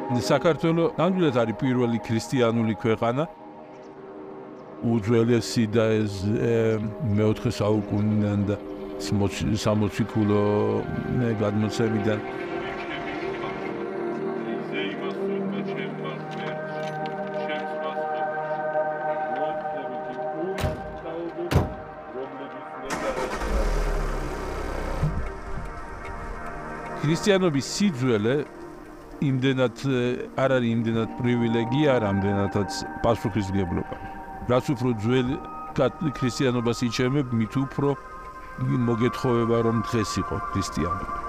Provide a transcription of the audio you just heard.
საქართველო ნამდვილად არის პირველი ქრისტიანული ქვეყანა. უძველესი და ეს მეოთხე საუკუნიდან და 60 კილო გადმოცემიდან. ქრისტიანობის სიძველე იმდენად არ არის იმდენად პრივილეგია, რამდენადაც პასუხისმგებლობა. რაც უფრო ძველი ქრისტიანობას იჩემებ, მით უფრო მოგეთხოვება რომ დღეს იყო ქრისტიანობა.